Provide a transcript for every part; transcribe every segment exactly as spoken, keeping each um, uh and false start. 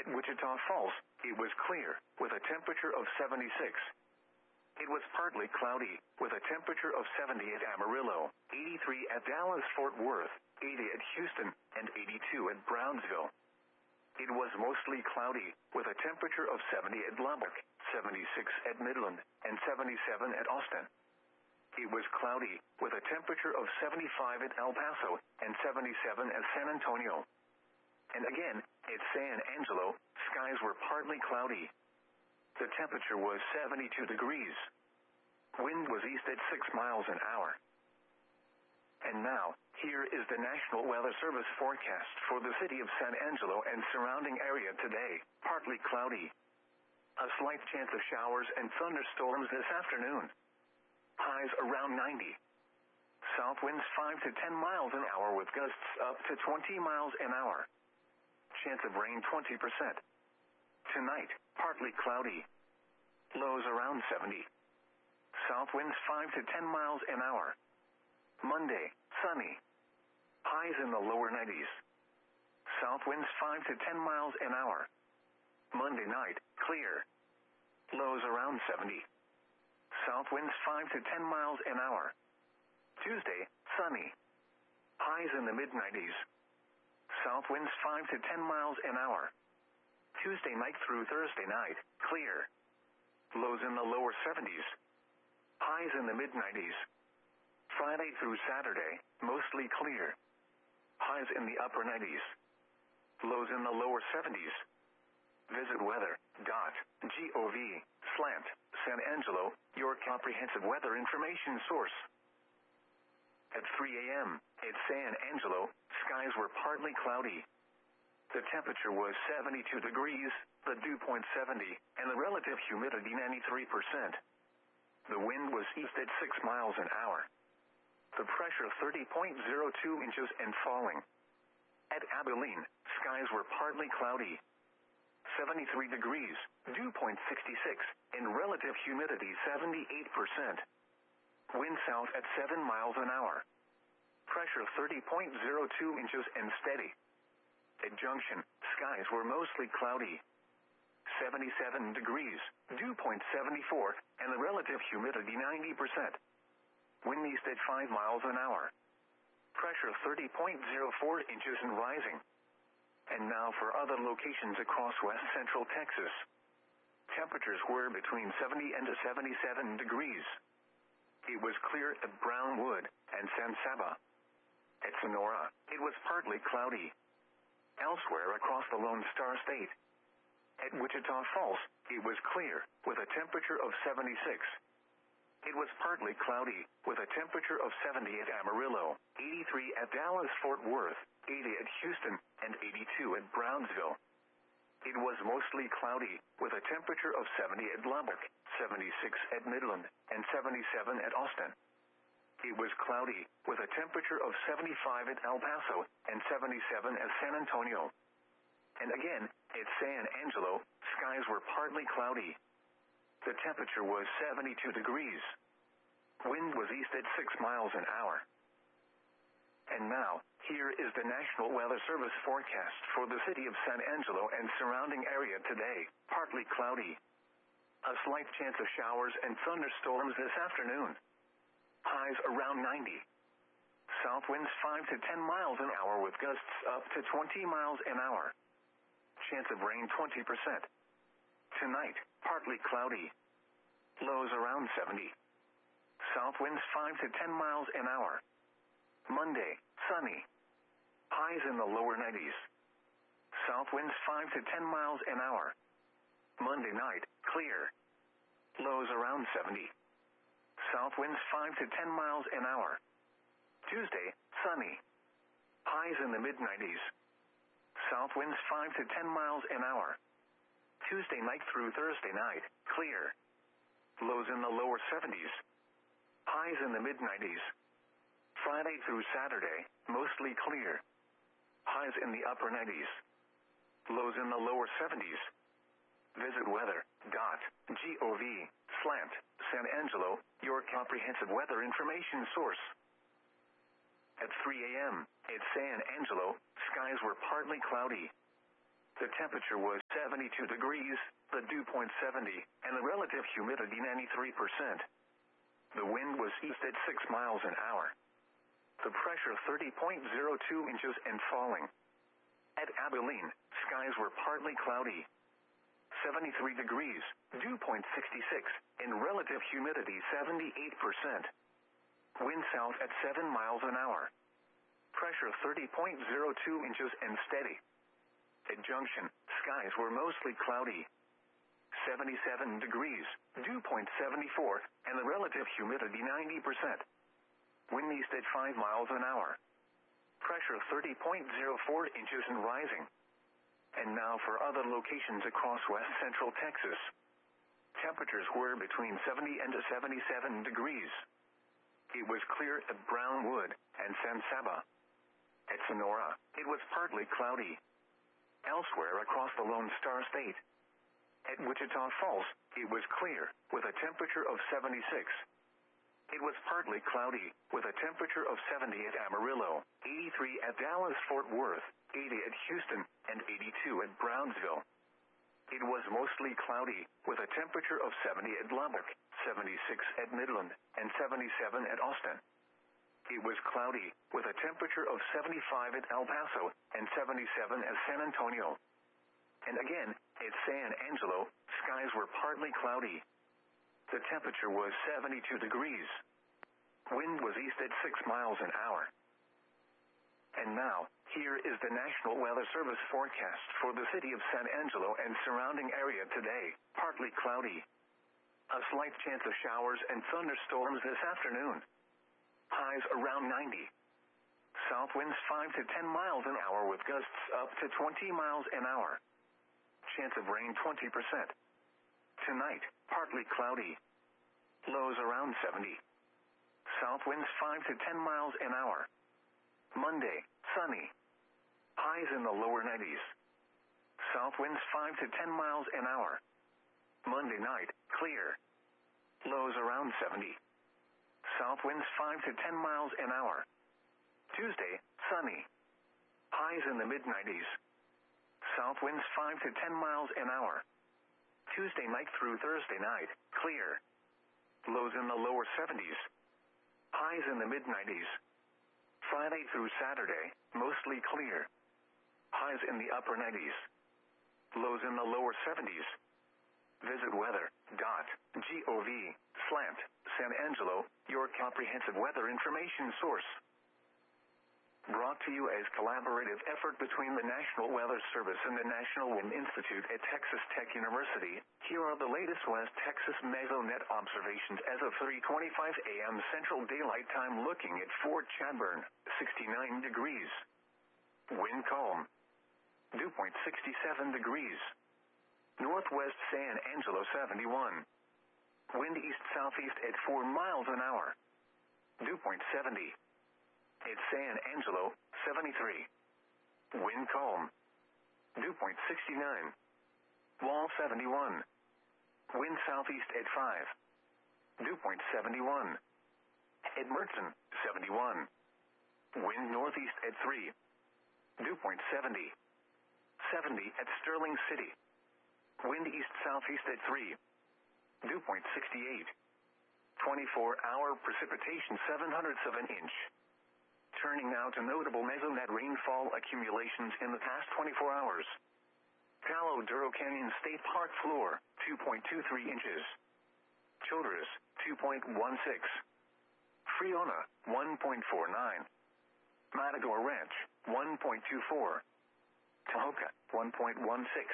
At Wichita Falls, it was clear, with a temperature of seventy-six. It was partly cloudy, with a temperature of seventy at Amarillo, eighty-three at Dallas-Fort Worth, eighty at Houston, and eighty-two at Brownsville. It was mostly cloudy, with a temperature of seventy at Lubbock, seventy-six at Midland, and seventy-seven at Austin. It was cloudy, with a temperature of seventy-five at El Paso, and seventy-seven at San Antonio. And again, at San Angelo, skies were partly cloudy. The temperature was seventy-two degrees. Wind was east at six miles an hour. And now, here is the National Weather Service forecast for the city of San Angelo and surrounding area today. Partly cloudy. A slight chance of showers and thunderstorms this afternoon. Highs around ninety. South winds five to ten miles an hour with gusts up to twenty miles an hour. Chance of rain twenty percent. Tonight, partly cloudy. Lows around seventy. South winds five to ten miles an hour. Monday, sunny. Highs in the lower nineties. South winds five to ten miles an hour. Monday night, clear. Lows around seventy. South winds five to ten miles an hour. Tuesday, sunny. Highs in the mid nineties. South winds five to ten miles an hour. Tuesday night through Thursday night, clear. Lows in the lower seventies. Highs in the mid nineties. Friday through Saturday, mostly clear. Highs in the upper nineties. Lows in the lower seventies. Visit weather dot gov slant San Angelo, your comprehensive weather information source. At three a.m., at San Angelo, skies were partly cloudy. The temperature was seventy-two degrees, the dew point seventy, and the relative humidity ninety-three percent. The wind was east at six miles an hour. The pressure thirty point zero two inches and falling. At Abilene, skies were partly cloudy. seventy-three degrees, dew point sixty-six, and relative humidity seventy-eight percent. Wind south at seven miles an hour. Pressure thirty point zero two inches and steady. At Junction, skies were mostly cloudy. seventy-seven degrees, dew point seventy-four, and the relative humidity ninety percent. Wind east at five miles an hour. Pressure thirty point zero four inches and rising. And now for other locations across west central Texas. Temperatures were between seventy and seventy-seven degrees. It was clear at Brownwood and San Saba. At Sonora, it was partly cloudy. Elsewhere across the Lone Star State. At Wichita Falls, it was clear, with a temperature of seventy-six. It was partly cloudy, with a temperature of seventy at Amarillo, eighty-three at Dallas-Fort Worth, eighty at Houston, and eighty-two at Brownsville. It was mostly cloudy, with a temperature of seventy at Lubbock, seventy-six at Midland, and seventy-seven at Austin. It was cloudy, with a temperature of seventy-five at El Paso, and seventy-seven at San Antonio. And again, at San Angelo, skies were partly cloudy. The temperature was seventy-two degrees. Wind was east at six miles an hour. And now, here is the National Weather Service forecast for the city of San Angelo and surrounding area today. Partly cloudy. A slight chance of showers and thunderstorms this afternoon. Highs around ninety. South winds five to ten miles an hour with gusts up to twenty miles an hour. Chance of rain twenty percent. Tonight, partly cloudy. Lows around seventy. South winds five to ten miles an hour. Monday, sunny. Highs in the lower nineties. South winds five to ten miles an hour. Monday night, clear. Lows around seventy. South winds five to ten miles an hour. Tuesday, sunny. Highs in the mid nineties. South winds five to ten miles an hour. Tuesday night through Thursday night, clear. Lows in the lower seventies. Highs in the mid nineties. Friday through Saturday, mostly clear. Highs in the upper nineties. Lows in the lower seventies. Visit weather dot gov slant San Angelo, your comprehensive weather information source. At three a.m., at San Angelo, skies were partly cloudy. The temperature was seventy-two degrees, the dew point seventy, and the relative humidity ninety-three percent. The wind was east at six miles an hour. The pressure thirty point zero two inches and falling. At Abilene, skies were partly cloudy. seventy-three degrees, dew point sixty-six, and relative humidity seventy-eight percent. Wind south at seven miles an hour. Pressure thirty point zero two inches and steady. At Junction, skies were mostly cloudy. seventy-seven degrees, dew point seventy-four, and the relative humidity ninety percent. Wind east at five miles an hour. Pressure thirty point zero four inches and rising. And now for other locations across west central Texas. Temperatures were between seventy and seventy-seven degrees. It was clear at Brownwood and San Saba. At Sonora, it was partly cloudy. Elsewhere across the Lone Star State. At Wichita Falls, it was clear, with a temperature of seventy-six. It was partly cloudy, with a temperature of seventy at Amarillo, eighty-three at Dallas-Fort Worth, eighty at Houston, and eighty-two at Brownsville. It was mostly cloudy, with a temperature of seventy at Lubbock, seventy-six at Midland, and seventy-seven at Austin. It was cloudy, with a temperature of seventy-five at El Paso, and seventy-seven at San Antonio. And again, at San Angelo, skies were partly cloudy. The temperature was seventy-two degrees. Wind was east at six miles an hour. And now, here is the National Weather Service forecast for the city of San Angelo and surrounding area today. Partly cloudy. A slight chance of showers and thunderstorms this afternoon. Highs around ninety. South winds five to ten miles an hour with gusts up to twenty miles an hour. Chance of rain twenty percent. Tonight, partly cloudy. Lows around seventy. South winds five to ten miles an hour. Monday, sunny. Highs in the lower nineties. South winds five to ten miles an hour. Monday night, clear. Lows around seventy. South winds five to ten miles an hour. Tuesday, sunny. Highs in the mid nineties. South winds five to ten miles an hour. Tuesday night through Thursday night, clear. Lows in the lower seventies. Highs in the mid nineties. Friday through Saturday, mostly clear. Highs in the upper nineties. Lows in the lower seventies. Visit weather dot gov slant San Angelo, your comprehensive weather information source. Brought to you as collaborative effort between the National Weather Service and the National Wind Institute at Texas Tech University. Here are the latest West Texas Mesonet observations as of three twenty-five a m Central Daylight Time, looking at Fort Chadbourne, sixty-nine degrees. Wind calm. Dew point sixty-seven degrees. Northwest San Angelo seventy-one. Wind east-southeast at four miles an hour. Dew point seventy. At San Angelo, seventy-three. Wind calm. Dew point sixty-nine. Wall seventy-one. Wind southeast at five. Dew point seventy-one. At Mertzen, seventy-one. Wind northeast at three. Dew point seventy. seventy at Sterling City. Wind east-southeast at three. Dew point sixty-eight. twenty-four hour precipitation seven hundredths of an inch. Turning now to notable mesonet rainfall accumulations in the past twenty-four hours. Palo Duro Canyon State Park floor, two point two three inches. Childress, two point one six. Friona, one point four nine. Matador Ranch, one point two four. Tahoka, one point one six.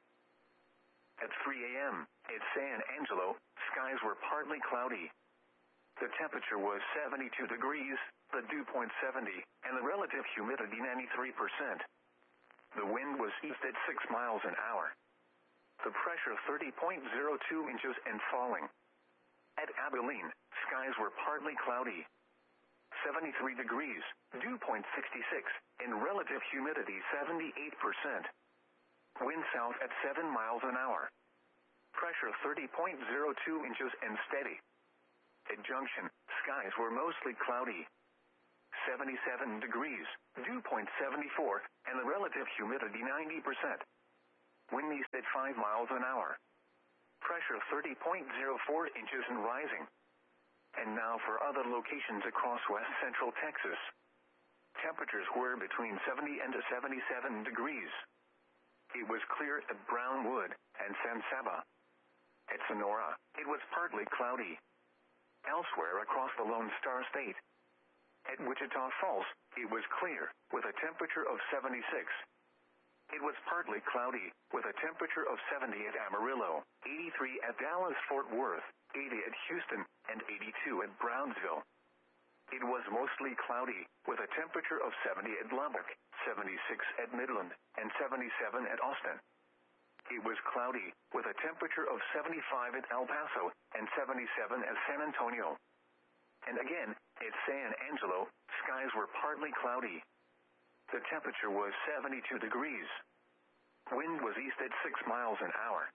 At three a m, at San Angelo, skies were partly cloudy. The temperature was seventy-two degrees, the dew point seventy, and the relative humidity ninety-three percent. The wind was east at six miles an hour. The pressure thirty point zero two inches and falling. At Abilene, skies were partly cloudy. seventy-three degrees, dew point sixty-six, and relative humidity seventy-eight percent. Wind south at seven miles an hour. Pressure thirty point zero two inches and steady. At Junction, skies were mostly cloudy. seventy-seven degrees, dew point seventy-four, and the relative humidity ninety percent. Wind east at five miles an hour. Pressure thirty point zero four inches and rising. And now for other locations across west central Texas. Temperatures were between seventy and seventy-seven degrees. It was clear at Brownwood and San Saba. At Sonora, it was partly cloudy. Elsewhere across the Lone Star State. At Wichita Falls, it was clear, with a temperature of seventy-six. It was partly cloudy, with a temperature of seventy at Amarillo, eighty-three at Dallas-Fort Worth, eighty at Houston, and eighty-two at Brownsville. It was mostly cloudy, with a temperature of seventy at Lubbock, seventy-six at Midland, and seventy-seven at Austin. It was cloudy, with a temperature of seventy-five at El Paso, and seventy-seven at San Antonio. And again, at San Angelo, skies were partly cloudy. The temperature was seventy-two degrees. Wind was east at six miles an hour.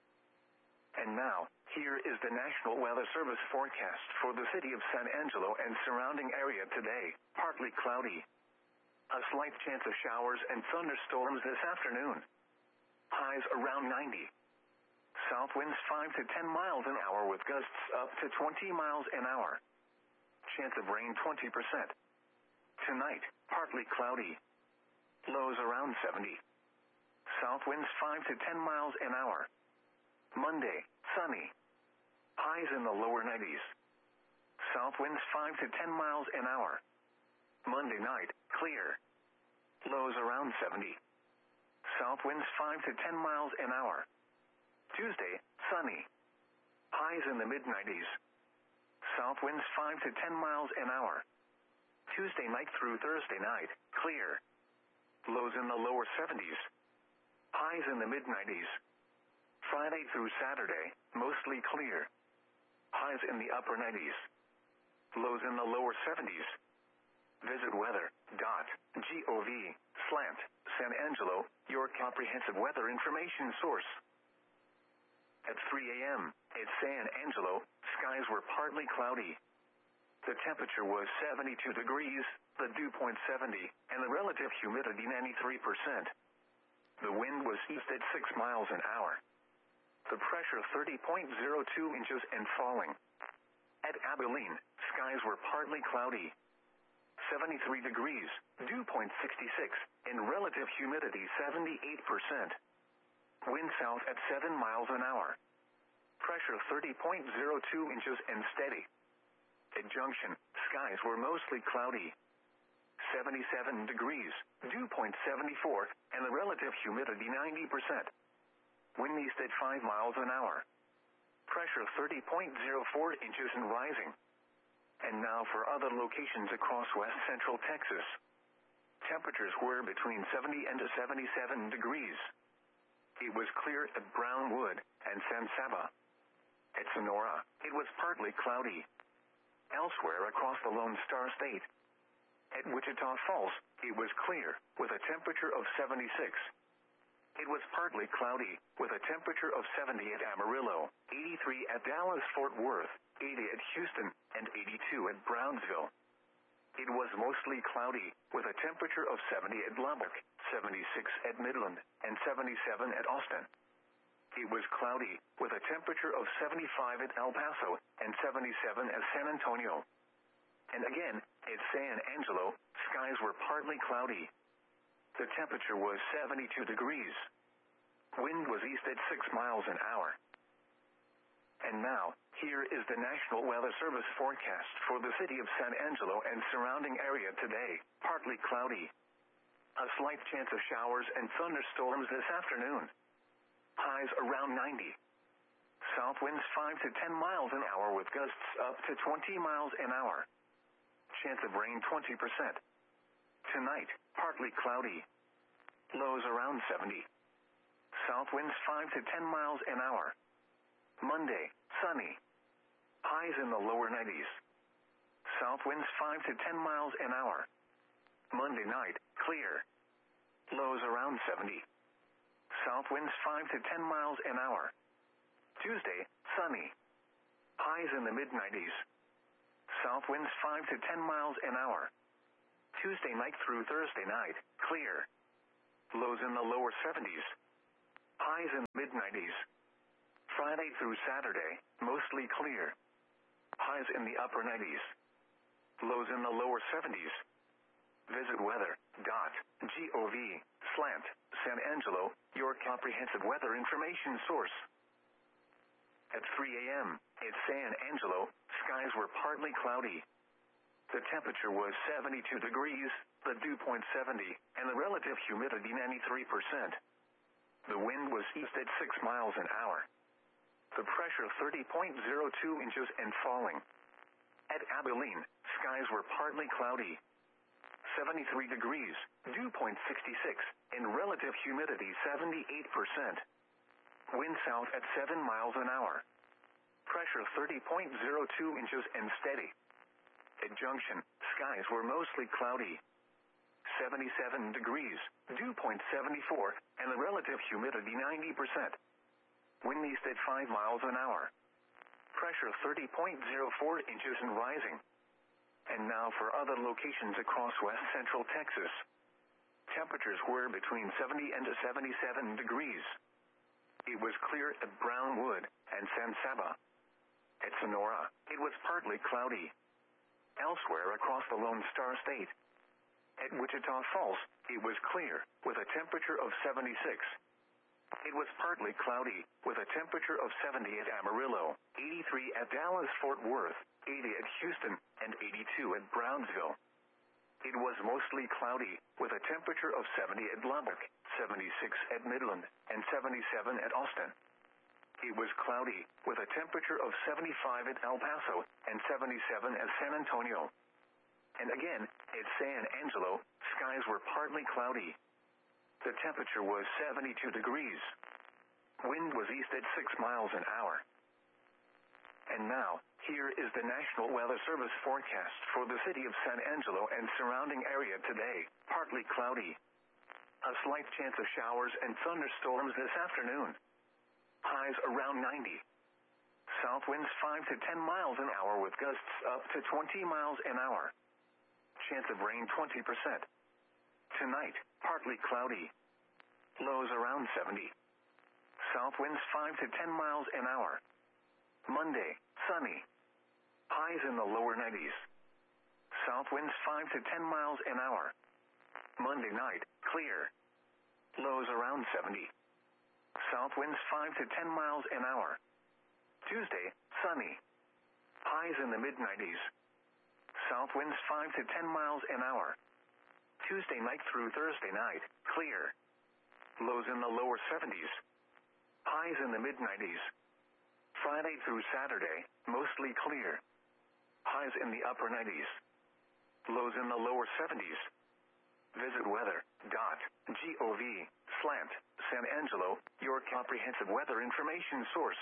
And now, here is the National Weather Service forecast for the city of San Angelo and surrounding area today. Partly cloudy. A slight chance of showers and thunderstorms this afternoon. Highs around ninety. South winds five to ten miles an hour with gusts up to twenty miles an hour. Chance of rain twenty percent. Tonight, partly cloudy. Lows around seventy. South winds five to ten miles an hour. Monday, sunny. Highs in the lower nineties. South winds five to ten miles an hour. Monday night, clear. Lows around seventy. South winds five to ten miles an hour. Tuesday, sunny. Highs in the mid nineties. South winds five to ten miles an hour. Tuesday night through Thursday night, clear. Lows in the lower seventies. Highs in the mid nineties. Friday through Saturday, mostly clear. Highs in the upper nineties. Lows in the lower seventies. Visit weather dot gov slant San Angelo, your comprehensive weather information source. At three a.m. at San Angelo, skies were partly cloudy. The temperature was seventy-two degrees, the dew point seventy, and the relative humidity ninety-three percent. The wind was east at six miles an hour. The pressure thirty point zero two inches and falling. At Abilene, skies were partly cloudy. seventy-three degrees, dew point sixty-six, and relative humidity seventy-eight percent. Wind south at seven miles an hour. Pressure thirty point zero two inches and steady. At Junction, skies were mostly cloudy. seventy-seven degrees, dew point seventy-four, and the relative humidity ninety percent. Wind east at five miles an hour. Pressure thirty point zero four inches and rising. And now for other locations across west central Texas. Temperatures were between seventy and seventy-seven degrees. It was clear at Brownwood and San Saba. At Sonora, it was partly cloudy. Elsewhere across the Lone Star State. At Wichita Falls, it was clear, with a temperature of seventy-six. It was partly cloudy, with a temperature of seventy at Amarillo, eighty-three at Dallas-Fort Worth, eighty at Houston, and eighty-two at Brownsville. It was mostly cloudy, with a temperature of seventy at Lubbock, seventy-six at Midland, and seventy-seven at Austin. It was cloudy, with a temperature of seventy-five at El Paso, and seventy-seven at San Antonio. And again, at San Angelo, skies were partly cloudy. The temperature was seventy-two degrees. Wind was east at six miles an hour. And now, here is the National Weather Service forecast for the city of San Angelo and surrounding area today. Partly cloudy. A slight chance of showers and thunderstorms this afternoon. Highs around ninety. South winds five to ten miles an hour with gusts up to twenty miles an hour. Chance of rain twenty percent. Tonight, partly cloudy. Lows around seventy. South winds five to ten miles an hour. Monday, sunny. Highs in the lower nineties. South winds five to ten miles an hour. Monday night, clear. Lows around seventy. South winds five to ten miles an hour. Tuesday, sunny. Highs in the mid nineties. South winds five to ten miles an hour. Tuesday night through Thursday night, clear. Lows in the lower seventies. Highs in the mid nineties. Friday through Saturday, mostly clear. Highs in the upper nineties. Lows in the lower seventies. Visit weather.gov slant San Angelo, your comprehensive weather information source. At three a.m. at San Angelo, skies were partly cloudy. The temperature was seventy-two degrees, the dew point seventy, and the relative humidity ninety-three percent. The wind was east at six miles an hour. The pressure thirty point zero two inches and falling. At Abilene, skies were partly cloudy. seventy-three degrees, dew point sixty-six, and relative humidity seventy-eight percent. Wind south at seven miles an hour. Pressure thirty point zero two inches and steady. At Junction, skies were mostly cloudy. seventy-seven degrees, dew point seventy-four, and the relative humidity ninety percent. Wind east at five miles an hour. Pressure thirty point zero four inches and rising. And now for other locations across west central Texas. Temperatures were between seventy and seventy-seven degrees. It was clear at Brownwood and San Saba. At Sonora, it was partly cloudy. Elsewhere across the Lone Star State. At Wichita Falls, it was clear, with a temperature of seventy-six. It was partly cloudy, with a temperature of seventy at Amarillo, eighty-three at Dallas-Fort Worth, eighty at Houston, and eighty-two at Brownsville. It was mostly cloudy, with a temperature of seventy at Lubbock, seventy-six at Midland, and seventy-seven at Austin. It was cloudy, with a temperature of seventy-five at El Paso, and seventy-seven at San Antonio. And again, at San Angelo, skies were partly cloudy. The temperature was seventy-two degrees. Wind was east at six miles an hour. And now, here is the National Weather Service forecast for the city of San Angelo and surrounding area today. Partly cloudy. A slight chance of showers and thunderstorms this afternoon. Highs around ninety. South winds five to ten miles an hour with gusts up to twenty miles an hour. Chance of rain twenty percent. Tonight, partly cloudy. Lows around seventy. South winds five to ten miles an hour. Monday, sunny. Highs in the lower nineties. South winds five to ten miles an hour. Monday night, clear. Lows around seventy. South winds five to ten miles an hour. Tuesday, sunny. Highs in the mid nineties. South winds five to ten miles an hour. Tuesday night through Thursday night, clear. Lows in the lower seventies. Highs in the mid nineties. Friday through Saturday, mostly clear. Highs in the upper nineties. Lows in the lower seventies. Visit weather.gov slant San Angelo, your comprehensive weather information source.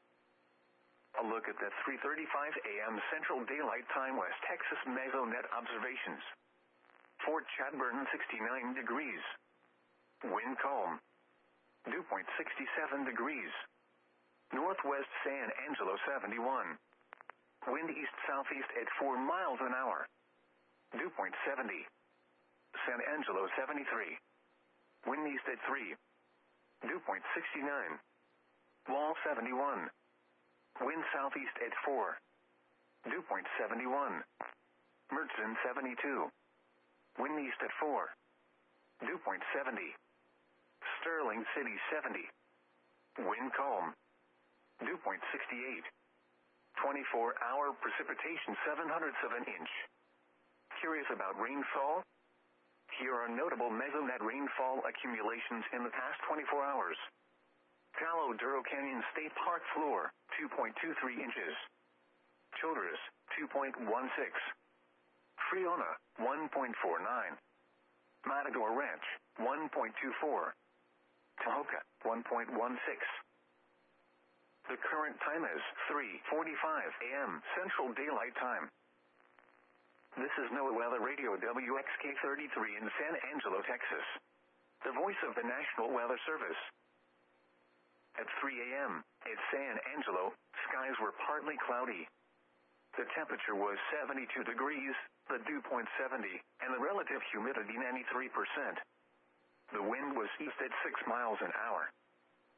A look at the three thirty-five a.m. Central Daylight Time West Texas Mesonet observations. Fort Chadbourne sixty-nine degrees. Wind calm. Dew point sixty-seven degrees. Northwest San Angelo seventy-one. Wind east-southeast at four miles an hour. Dew point seventy. San Angelo seventy-three. Wind east at three. Dew point sixty-nine. Wall seventy-one. Wind southeast at four. Dew point seventy-one. Mertzen seventy-two. Wind east at four. Dew point seventy. Sterling City seventy. Wind calm. Dew point sixty-eight. twenty-four hour precipitation seven hundredths of an inch. Curious about rainfall? Here are notable mesonet rainfall accumulations in the past twenty-four hours. Palo Duro Canyon State Park floor, two point two three inches. Childress, two point one six. Friona, one point four nine. Matador Ranch, one point two four. Tahoka, one point one six. The current time is three forty-five a.m. Central Daylight Time. This is NOAA Weather Radio W X K thirty-three in San Angelo, Texas. The voice of the National Weather Service. At three a.m. at San Angelo, skies were partly cloudy. The temperature was seventy-two degrees, the dew point seventy, and the relative humidity ninety-three percent. The wind was east at six miles an hour.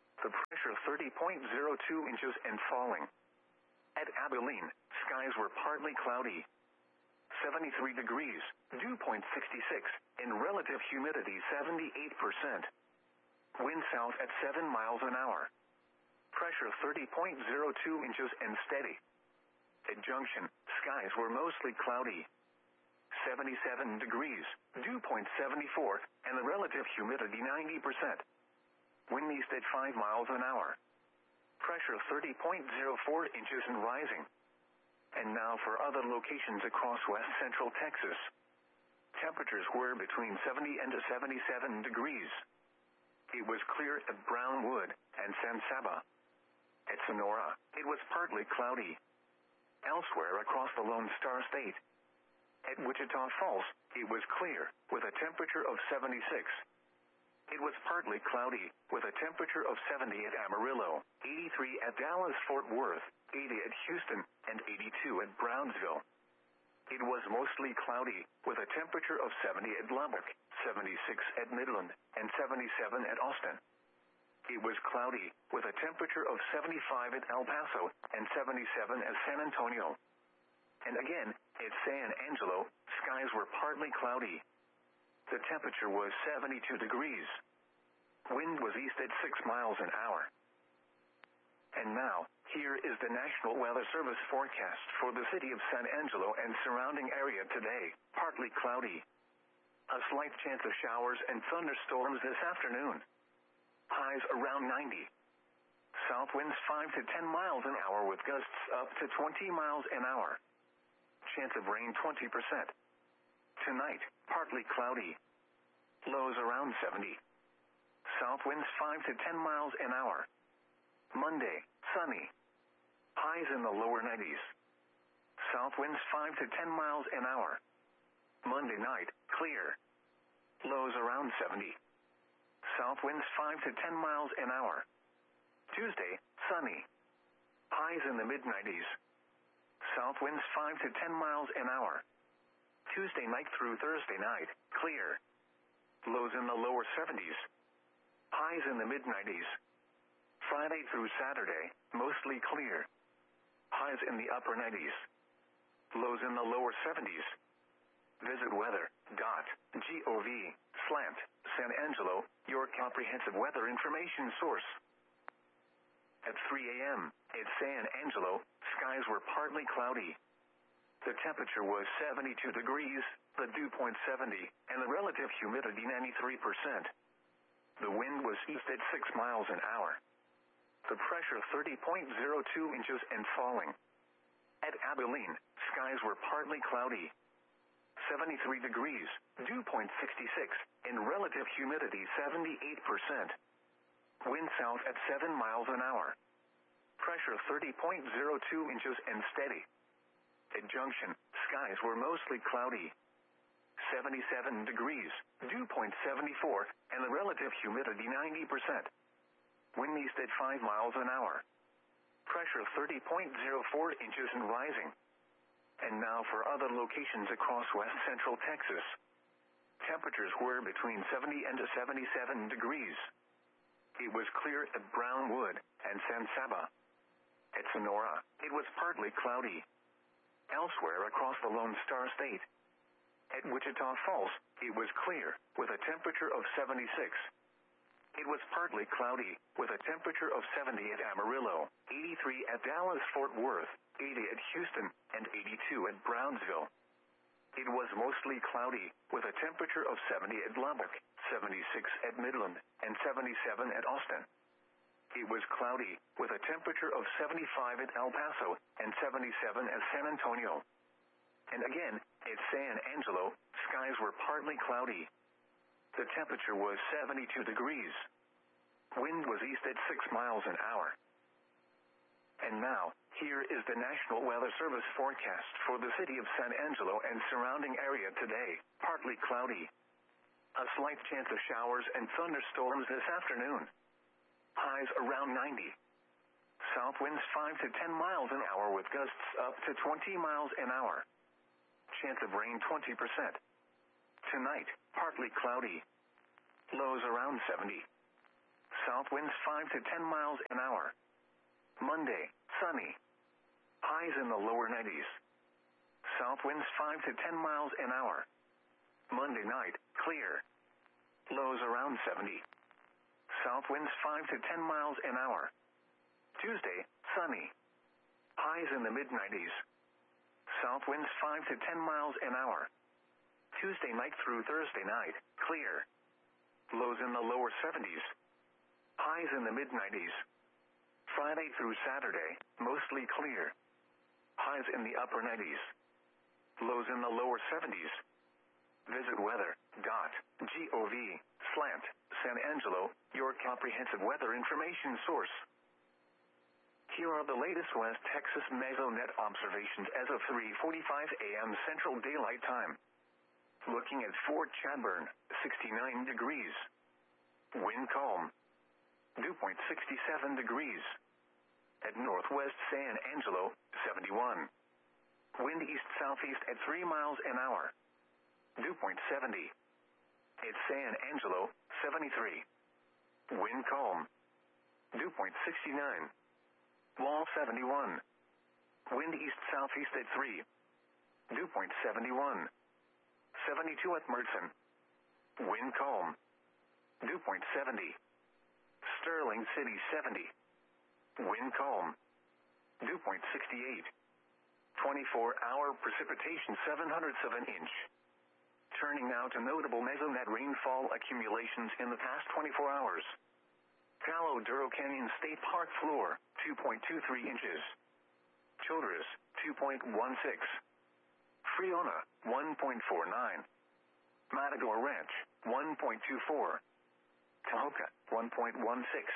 Pressure thirty point zero two inches and falling. At Abilene, skies were partly cloudy. seventy-three degrees, dew point sixty-six, and relative humidity seventy-eight percent. Wind south at seven miles an hour. Pressure thirty point zero two inches and steady. At Junction, skies were mostly cloudy. seventy-seven degrees, dew point seventy-four, and the relative humidity ninety percent. Wind east at five miles an hour. Pressure thirty point zero four inches and rising. And now for other locations across west central Texas. Temperatures were between seventy and seventy-seven degrees. It was clear at Brownwood and San Saba. At Sonora, it was partly cloudy. Elsewhere across the Lone Star State. At Wichita Falls, it was clear, with a temperature of seventy-six. It was partly cloudy, with a temperature of seventy at Amarillo, eighty-three at Dallas-Fort Worth, eighty at Houston, and eighty-two at Brownsville. It was mostly cloudy, with a temperature of seventy at Lubbock, seventy-six at Midland, and seventy-seven at Austin. It was cloudy, with a temperature of seventy-five at El Paso, and seventy-seven at San Antonio. And again, at San Angelo, skies were partly cloudy. The temperature was seventy-two degrees. Wind was east at six miles an hour. And now, here is the National Weather Service forecast for the city of San Angelo and surrounding area today. Partly cloudy. A slight chance of showers and thunderstorms this afternoon. Highs around ninety. South winds five to ten miles an hour with gusts up to twenty miles an hour. Chance of rain twenty percent. Tonight, partly cloudy. Lows around seventy. South winds five to ten miles an hour. Monday, sunny. Highs in the lower nineties. South winds five to ten miles an hour. Monday night, clear. Lows around seventy. South winds five to ten miles an hour. Tuesday, sunny. Highs in the mid nineties. South winds five to ten miles an hour. Tuesday night through Thursday night, clear. Lows in the lower seventies. Highs in the mid nineties. Friday through Saturday, mostly clear. Highs in the upper nineties. Lows in the lower seventies. Visit weather dot gov slash San Angelo, your comprehensive weather information source. At three a.m., at San Angelo, skies were partly cloudy. The temperature was seventy-two degrees, the dew point seventy, and the relative humidity ninety-three percent. The wind was east at six miles an hour. The pressure thirty point zero two inches and falling. At Abilene, skies were partly cloudy. seventy-three degrees, dew point sixty-six, and relative humidity seventy-eight percent. Wind south at seven miles an hour. Pressure thirty point zero two inches and steady. At Junction, skies were mostly cloudy. seventy-seven degrees, dew point seventy-four, and the relative humidity ninety percent. Wind east at five miles an hour. Pressure thirty point zero four inches and rising. And now for other locations across west central Texas. Temperatures were between seventy and seventy-seven degrees. It was clear at Brownwood and San Saba. At Sonora, it was partly cloudy. Elsewhere across the Lone Star State. At Wichita Falls, it was clear, with a temperature of seventy-six. It was partly cloudy, with a temperature of seventy at Amarillo, eighty-three at Dallas-Fort Worth, eighty at Houston, and eighty-two at Brownsville. It was mostly cloudy, with a temperature of seventy at Lubbock, seventy-six at Midland, and seventy-seven at Austin. It was cloudy, with a temperature of seventy-five at El Paso, and seventy-seven at San Antonio. And again, at San Angelo, skies were partly cloudy. The temperature was seventy-two degrees. Wind was east at six miles an hour. And now, here is the National Weather Service forecast for the city of San Angelo and surrounding area today. Partly cloudy. A slight chance of showers and thunderstorms this afternoon. Highs around ninety. South winds five to ten miles an hour with gusts up to twenty miles an hour. Chance of rain twenty percent. Tonight, partly cloudy. Lows around seventy. South winds five to ten miles an hour. Monday, sunny. Highs in the lower nineties. South winds five to ten miles an hour. Monday night, clear. Lows around seventy. South winds five to ten miles an hour. Tuesday, sunny. Highs in the mid nineties. South winds five to ten miles an hour. Tuesday night through Thursday night, clear. Lows in the lower seventies. Highs in the mid nineties. Friday through Saturday, mostly clear. Highs in the upper nineties. Lows in the lower seventies. Visit weather.gov slant San Angelo, your comprehensive weather information source. Here are the latest West Texas Mesonet observations as of three forty-five a m Central Daylight Time. Looking at Fort Chadbourne, sixty-nine degrees. Wind calm. Dew point sixty-seven degrees. At Northwest San Angelo, seventy-one. Wind east-southeast at three miles an hour. Dew point seventy. At San Angelo, seventy-three. Wind calm. Dew point sixty-nine. Wall seventy-one. Wind east-southeast at three. Dew point seventy-one. seventy-two at Mertzen. Wind calm. Dew point seventy. Sterling City seventy. Wind calm. Dew point sixty-eight. twenty-four hour precipitation seven hundredths of an inch. Turning now to notable Mesonet rainfall accumulations in the past twenty-four hours. Palo Duro Canyon State Park floor, two point two three inches. Childress, two point one six. Friona, one point four nine. Matador Ranch, one point two four. Tahoka, one point one six.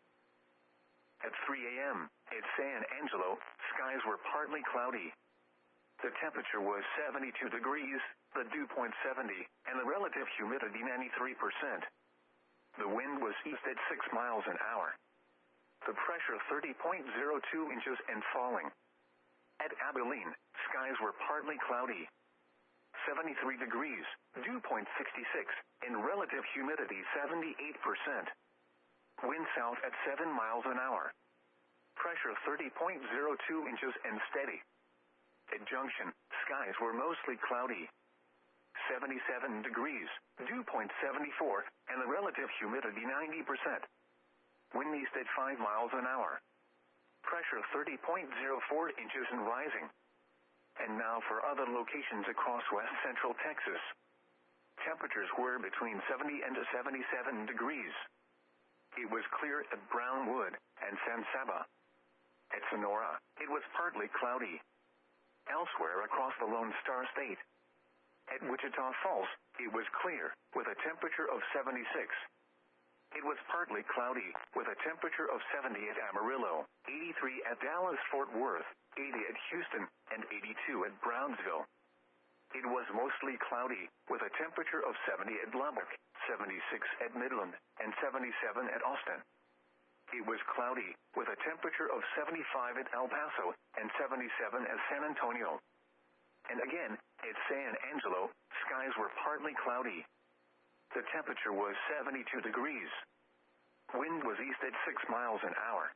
At three a m, at San Angelo, skies were partly cloudy. The temperature was seventy-two degrees, the dew point seventy, and the relative humidity ninety-three percent. The wind was east at six miles an hour. The pressure thirty point zero two inches and falling. At Abilene, skies were partly cloudy. seventy-three degrees, dew point sixty-six, and relative humidity seventy-eight percent. Wind south at seven miles an hour. Pressure thirty point zero two inches and steady. At Junction, skies were mostly cloudy. seventy-seven degrees, dew point seventy-four, and the relative humidity ninety percent. Wind east at five miles an hour. Pressure thirty point zero four inches and rising. And now for other locations across west central Texas. Temperatures were between seventy and seventy-seven degrees. It was clear at Brownwood and San Saba. At Sonora, it was partly cloudy. Elsewhere across the Lone Star State. At Wichita Falls, it was clear, with a temperature of seventy-six. It was partly cloudy, with a temperature of seventy at Amarillo, eighty-three at Dallas-Fort Worth, eighty at Houston, and eighty-two at Brownsville. It was mostly cloudy, with a temperature of seventy at Lubbock, seventy-six at Midland, and seventy-seven at Austin. It was cloudy, with a temperature of seventy-five at El Paso, and seventy-seven at San Antonio. And again, at San Angelo, skies were partly cloudy. The temperature was seventy-two degrees. Wind was east at six miles an hour.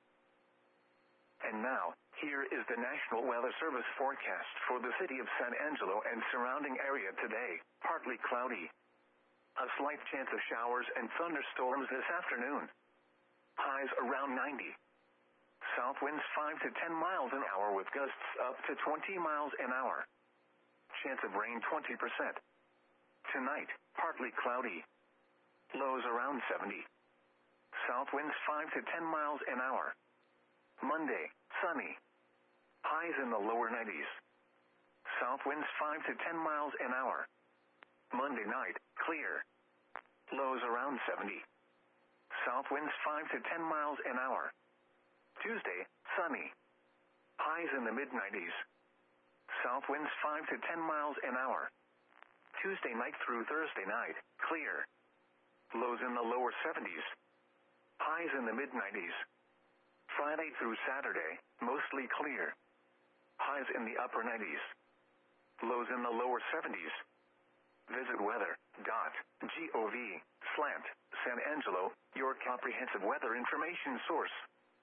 And now, here is the National Weather Service forecast for the city of San Angelo and surrounding area today. Partly cloudy. A slight chance of showers and thunderstorms this afternoon. Highs around ninety. South winds five to ten miles an hour with gusts up to twenty miles an hour. Chance of rain twenty percent. Tonight, partly cloudy. Lows around seventy. South winds five to ten miles an hour. Monday, sunny. Highs in the lower nineties. South winds five to ten miles an hour. Monday night, clear. Lows around seventy. South winds five to ten miles an hour. Tuesday, sunny. Highs in the mid nineties. South winds five to ten miles an hour. Tuesday night through Thursday night, clear. Lows in the lower seventies. Highs in the mid nineties. Friday through Saturday, mostly clear. Highs in the upper nineties. Lows in the lower seventies. Visit weather dot gov slant San Angelo, your comprehensive weather information source.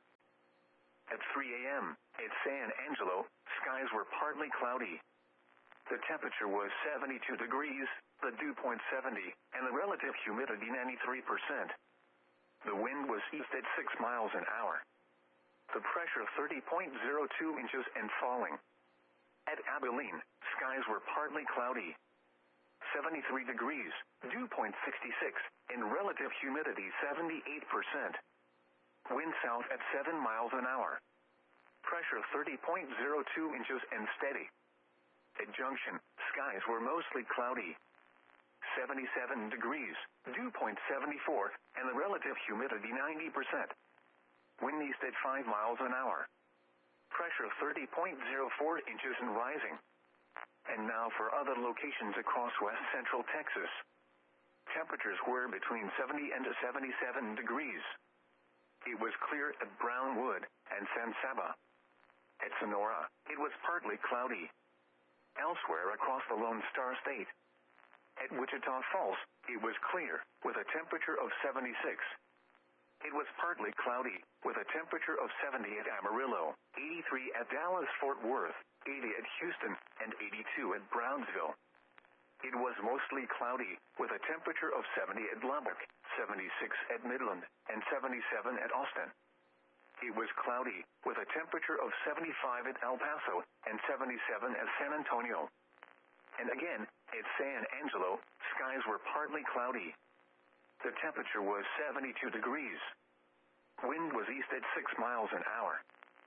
At three a.m. at San Angelo, skies were partly cloudy. The temperature was seventy-two degrees, the dew point seventy, and the relative humidity ninety-three percent. The wind was east at six miles an hour. The pressure thirty point zero two inches and falling. At Abilene, skies were partly cloudy. seventy-three degrees, dew point sixty-six, and relative humidity seventy-eight percent. Wind south at seven miles an hour. Pressure thirty point zero two inches and steady. At Junction, skies were mostly cloudy. seventy-seven degrees, dew point seventy-four, and the relative humidity ninety percent. Wind east at five miles an hour. Pressure thirty point zero four inches and rising. And now for other locations across west central Texas. Temperatures were between seventy and seventy-seven degrees. It was clear at Brownwood and San Saba. At Sonora, it was partly cloudy. Elsewhere across the Lone Star State. At Wichita Falls, it was clear, with a temperature of seventy-six. It was partly cloudy, with a temperature of seventy at Amarillo, eighty-three at Dallas-Fort Worth, eighty at Houston, and eighty-two at Brownsville. It was mostly cloudy, with a temperature of seventy at Lubbock, seventy-six at Midland, and seventy-seven at Austin. It was cloudy, with a temperature of seventy-five at El Paso, and seventy-seven at San Antonio. And again, at San Angelo, skies were partly cloudy. The temperature was seventy-two degrees. Wind was east at six miles an hour.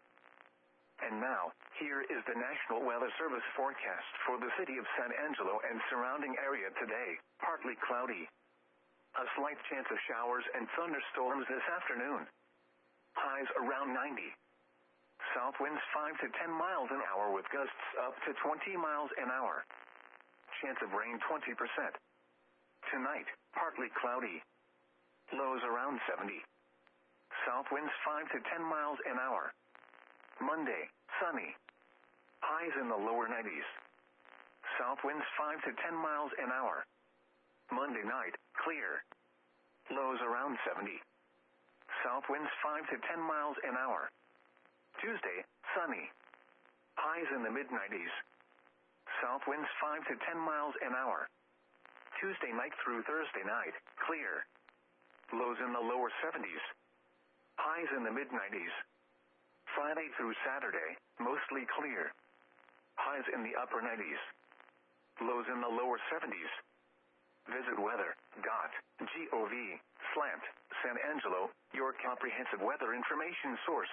And now, here is the National Weather Service forecast for the city of San Angelo and surrounding area today. Partly cloudy. A slight chance of showers and thunderstorms this afternoon. Highs around ninety. South winds five to ten miles an hour with gusts up to twenty miles an hour. Chance of rain twenty percent. Tonight, partly cloudy. Lows around seventy. South winds five to ten miles an hour. Monday, sunny. Highs in the lower nineties. South winds five to ten miles an hour. Monday night, clear. Lows around seventy. South winds five to ten miles an hour. Tuesday, sunny. Highs in the mid nineties. South winds five to ten miles an hour. Tuesday night through Thursday night, clear. Lows in the lower seventies. Highs in the mid nineties. Friday through Saturday, mostly clear. Highs in the upper nineties. Lows in the lower seventies. Visit weather dot gov slant San Angelo, your comprehensive weather information source.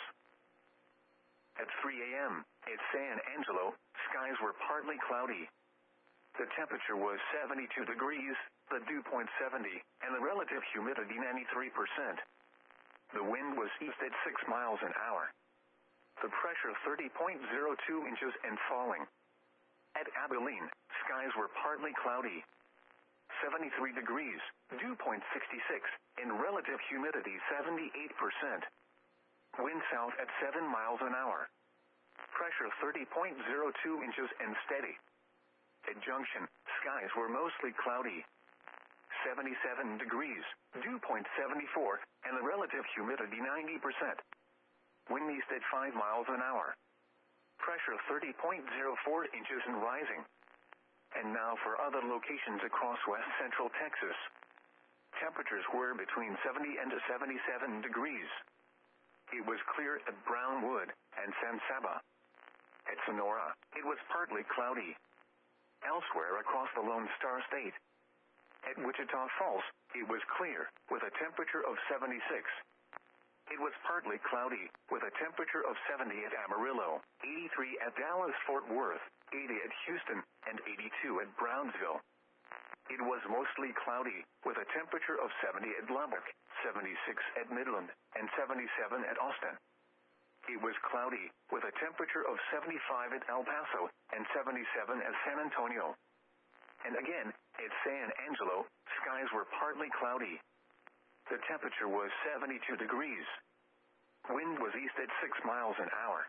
At three a.m. at San Angelo, skies were partly cloudy. The temperature was seventy-two degrees, the dew point seventy, and the relative humidity ninety-three percent. The wind was east at six miles an hour. The pressure thirty point zero two inches and falling. At Abilene, skies were partly cloudy. seventy-three degrees, dew point sixty-six, and relative humidity seventy-eight percent. Wind south at seven miles an hour. Pressure thirty point zero two inches and steady. At Junction, skies were mostly cloudy. seventy-seven degrees, dew point seventy-four, and the relative humidity ninety percent. Wind east at five miles an hour. Pressure thirty point zero four inches and rising. And now for other locations across west central Texas. Temperatures were between seventy and seventy-seven degrees. It was clear at Brownwood and San Saba. At Sonora, it was partly cloudy. Elsewhere across the Lone Star State. At Wichita Falls, it was clear, with a temperature of seventy-six. It was partly cloudy, with a temperature of seventy at Amarillo, eighty-three at Dallas-Fort Worth, eighty at Houston, and eighty-two at Brownsville. It was mostly cloudy, with a temperature of seventy at Lubbock, seventy-six at Midland, and seventy-seven at Austin. It was cloudy, with a temperature of seventy-five at El Paso, and seventy-seven at San Antonio. And again, at San Angelo, skies were partly cloudy. The temperature was seventy-two degrees. Wind was east at six miles an hour.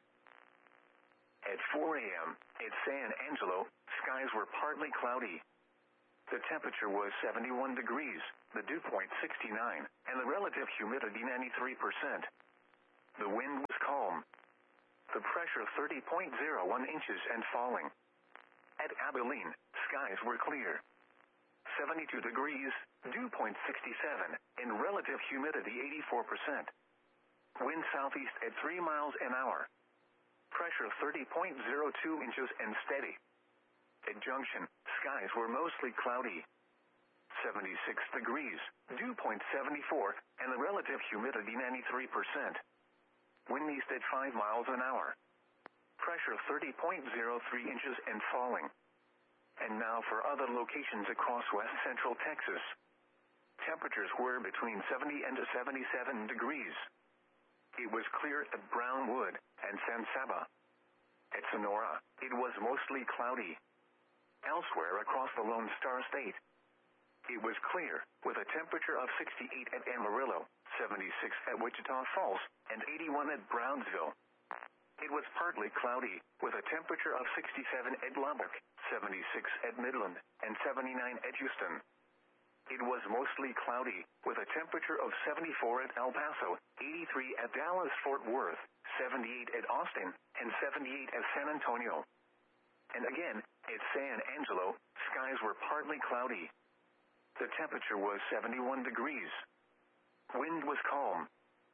At four a.m. at San Angelo, skies were partly cloudy. The temperature was seventy-one degrees, the dew point sixty-nine, and the relative humidity ninety-three percent. The wind was calm. The pressure thirty point zero one inches and falling. At Abilene, skies were clear. seventy-two degrees, dew point sixty-seven, and relative humidity eighty-four percent. Wind southeast at three miles an hour. Pressure thirty point zero two inches and steady. At Junction, skies were mostly cloudy. seventy-six degrees, dew point seventy-four, and the relative humidity ninety-three percent. Wind east at five miles an hour. Pressure thirty point zero three inches and falling. And now for other locations across west central Texas. Temperatures were between seventy and seventy-seven degrees. It was clear at Brownwood and San Saba. At Sonora, it was mostly cloudy. Elsewhere across the Lone Star State, it was clear, with a temperature of sixty-eight at Amarillo, seventy-six at Wichita Falls, and eighty-one at Brownsville. It was partly cloudy, with a temperature of sixty-seven at Lubbock, seventy-six at Midland, and seventy-nine at Houston. It was mostly cloudy, with a temperature of seventy-four at El Paso, eighty-three at Dallas-Fort Worth, seventy-eight at Austin, and seventy-eight at San Antonio. And again, at San Angelo, skies were partly cloudy. The temperature was seventy-one degrees. Wind was calm.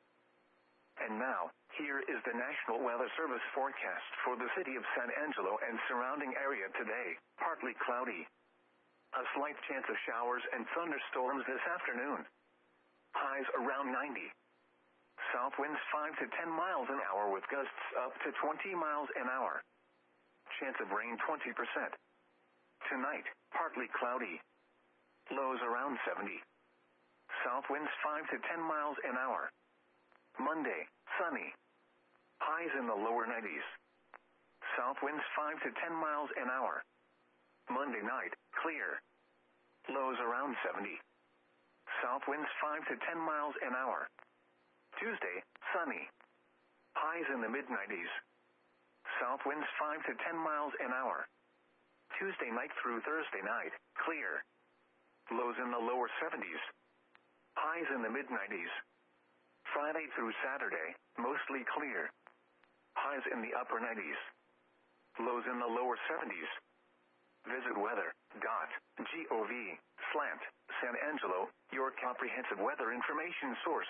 And now, here is the National Weather Service forecast for the city of San Angelo and surrounding area today. Partly cloudy. A slight chance of showers and thunderstorms this afternoon. Highs around ninety. South winds five to ten miles an hour with gusts up to twenty miles an hour. Chance of rain twenty percent. Tonight, partly cloudy. Lows around seventy. South winds five to ten miles an hour. Monday, sunny. Highs in the lower nineties. South winds five to ten miles an hour. Monday night, clear. Lows around seventy. South winds five to ten miles an hour. Tuesday, sunny. Highs in the mid nineties. South winds five to ten miles an hour. Tuesday night through Thursday night, clear. Lows in the lower seventies. Highs in the mid nineties. Friday through Saturday, mostly clear. Highs in the upper nineties. Lows in the lower seventies. Visit weather.gov slant San Angelo, your comprehensive weather information source.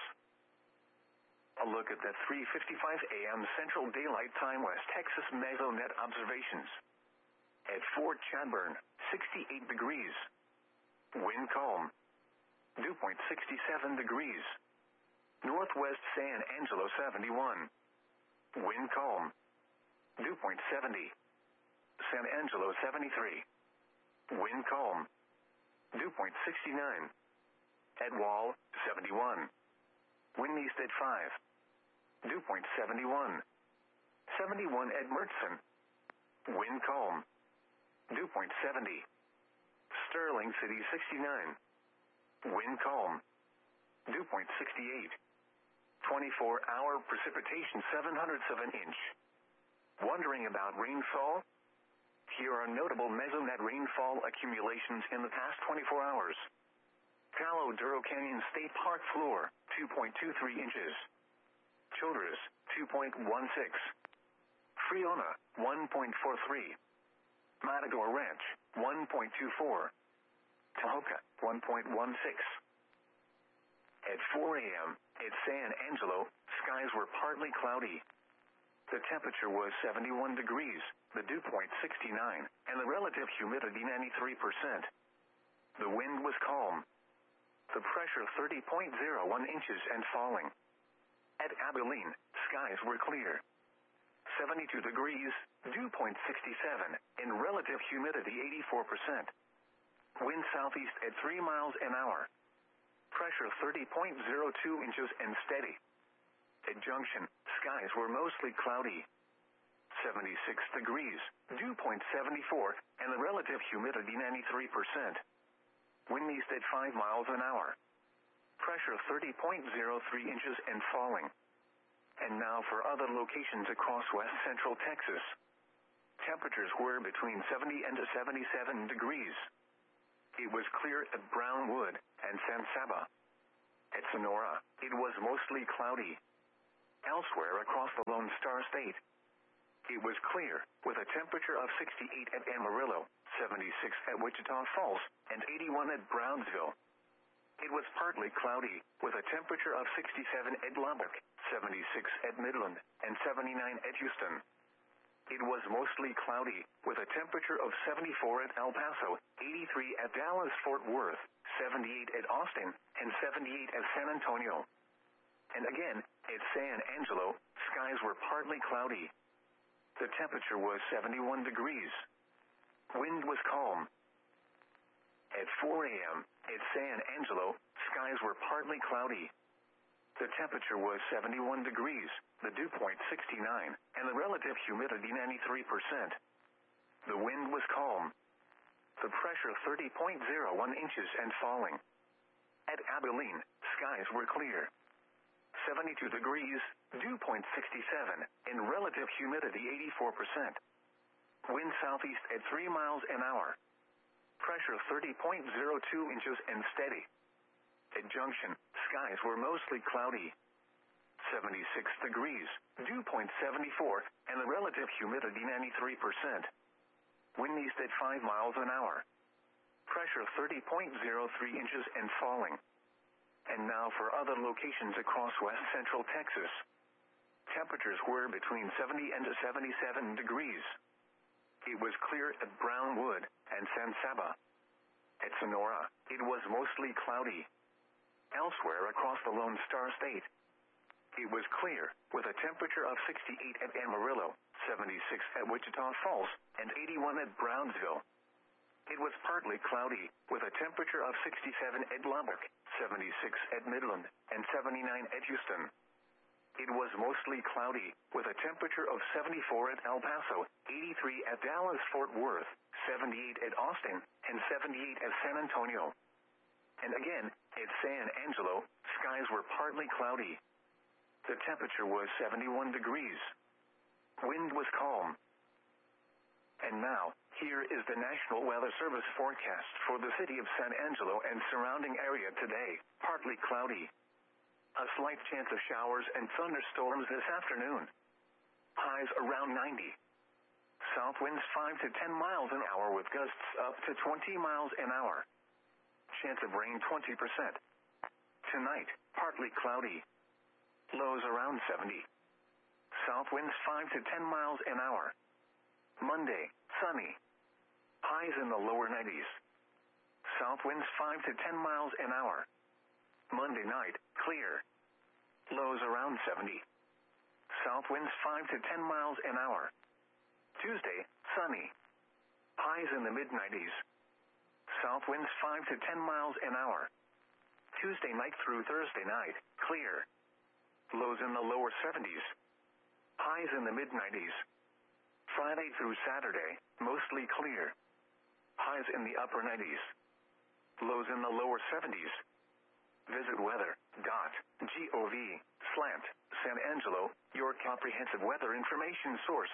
A look at the three fifty-five a m Central Daylight Time West Texas Mesonet observations. At Fort Chadbourne, sixty-eight degrees. Wind calm. Dew point sixty-seven degrees. Northwest San Angelo seventy-one. Wind calm. Dew point seventy. San Angelo seventy-three. Wind calm. Dew point sixty-nine. At Wall, seventy-one. Wind east at five. Dew point seventy-one. seventy-one at Mertzen. Wind calm. Dew point seventy. Sterling City sixty-nine. Wind calm. Dew point sixty-eight. twenty-four hour precipitation seven hundredths of an inch. Wondering about rainfall? Here are notable mesonet rainfall accumulations in the past twenty-four hours. Palo Duro Canyon State Park floor, two point two three inches. Childress, two point one six. Friona, one point four three. Matador Ranch, one point two four. Tahoka, one point one six. At four a m, at San Angelo, skies were partly cloudy. The temperature was seventy-one degrees, the dew point sixty-nine, and the relative humidity ninety-three percent. The wind was calm. The pressure thirty point zero one inches and falling. At Abilene, skies were clear. seventy-two degrees, dew point sixty-seven, and relative humidity eighty-four percent. Wind southeast at three miles an hour. Pressure thirty point zero two inches and steady. At Junction, skies were mostly cloudy. seventy-six degrees, dew point seventy-four, and the relative humidity ninety-three percent. Wind east at five miles an hour. Pressure thirty point zero three inches and falling. And now for other locations across west central Texas. Temperatures were between seventy and seventy-seven degrees. it was clear at Brownwood and San Saba. At Sonora, it was mostly cloudy. Elsewhere across the Lone Star State, it was clear, with a temperature of sixty-eight at Amarillo, seventy-six at Wichita Falls, and eighty-one at Brownsville. It was partly cloudy, with a temperature of sixty-seven at Lubbock, seventy-six at Midland, and seventy-nine at Houston. It was mostly cloudy, with a temperature of seventy-four at El Paso, eighty-three at Dallas-Fort Worth, seventy-eight at Austin, and seventy-eight at San Antonio. And again, at San Angelo, skies were partly cloudy. The temperature was seventy-one degrees. Wind was calm. At four a.m., at San Angelo, skies were partly cloudy. The temperature was seventy-one degrees, the dew point sixty-nine, and the relative humidity ninety-three percent. The wind was calm. The pressure thirty point zero one inches and falling. At Abilene, skies were clear. seventy-two degrees, dew point sixty-seven, and relative humidity eighty-four percent. Wind southeast at three miles an hour. Pressure thirty point zero two inches and steady. At Junction, skies were mostly cloudy. seventy-six degrees, dew point seventy-four, and the relative humidity ninety-three percent. Wind east at five miles an hour. Pressure thirty point zero three inches and falling. And now for other locations across west central Texas. Temperatures were between seventy and seventy-seven degrees. It was clear at Brownwood and San Saba. At Sonora, it was mostly cloudy. Elsewhere across the Lone Star State, it was clear, with a temperature of sixty-eight at Amarillo, seventy-six at Wichita Falls, and eighty-one at Brownsville. It was partly cloudy, with a temperature of sixty-seven at Lubbock, seventy-six at Midland, and seventy-nine at Houston. It was mostly cloudy, with a temperature of seventy-four at El Paso, eighty-three at Dallas-Fort Worth, seventy-eight at Austin, and seventy-eight at San Antonio. And again, at San Angelo, skies were partly cloudy. The temperature was seventy-one degrees. Wind was calm. And now, here is the National Weather Service forecast for the city of San Angelo and surrounding area today. Partly cloudy. A slight chance of showers and thunderstorms this afternoon. Highs around ninety. South winds five to ten miles an hour with gusts up to twenty miles an hour. Chance of rain twenty percent. Tonight, partly cloudy. Lows around seventy. South winds five to ten miles an hour. Monday, sunny. Highs in the lower nineties. South winds five to ten miles an hour. Monday night, clear. Lows around seventy. South winds five to ten miles an hour. Tuesday, sunny. Highs in the mid nineties. South winds five to ten miles an hour. Tuesday night through Thursday night, clear. Lows in the lower seventies. Highs in the mid nineties. Friday through Saturday, mostly clear. Highs in the upper nineties. Lows in the lower seventies. Visit weather.gov slant San Angelo, your comprehensive weather information source.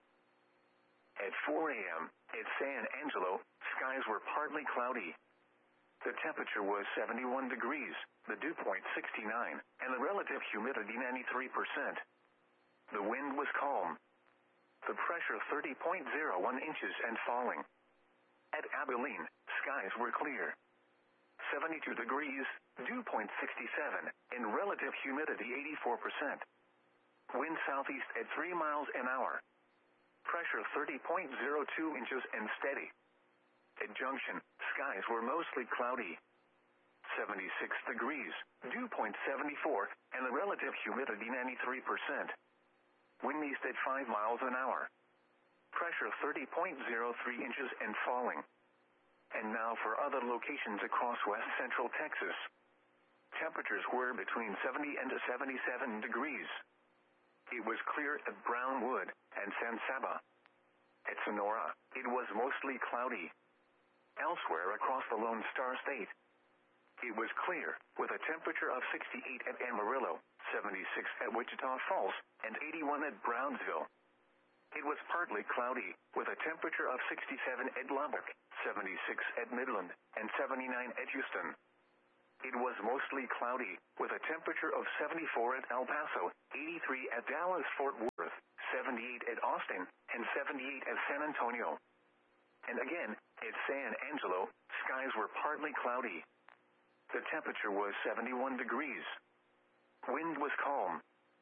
At four a.m., at San Angelo, skies were partly cloudy. The temperature was seventy-one degrees, the dew point sixty-nine, and the relative humidity ninety-three percent. The wind was calm. The pressure thirty point zero one inches and falling. At Abilene, skies were clear. seventy-two degrees, dew point sixty-seven, and relative humidity eighty-four percent. Wind southeast at three miles an hour. Pressure thirty point zero two inches and steady. At Junction, skies were mostly cloudy. seventy-six degrees, dew point seventy-four, and the relative humidity ninety-three percent. Wind east at five miles an hour. Pressure thirty point zero three inches and falling. And now for other locations across west central Texas. Temperatures were between seventy and seventy-seven degrees. It was clear at Brownwood and San Saba. At Sonora, it was mostly cloudy. Elsewhere across the Lone Star State, it was clear, with a temperature of sixty-eight at Amarillo, seventy-six at Wichita Falls, and eighty-one at Brownsville. It was partly cloudy, with a temperature of sixty-seven at Lubbock, seventy-six at Midland, and seventy-nine at Houston. It was mostly cloudy, with a temperature of seventy-four at El Paso, eighty-three at Dallas-Fort Worth, seventy-eight at Austin, and seventy-eight at San Antonio. And again, at San Angelo, skies were partly cloudy. The temperature was seventy-one degrees. Wind was calm.